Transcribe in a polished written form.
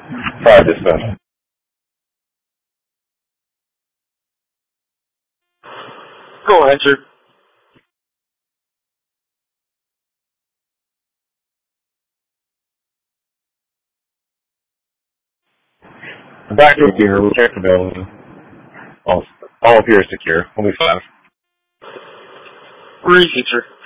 5 dispatch. Go ahead, sir. Back to here, we'll check the building. All appears secure. We'll be fine. Repeat, sir.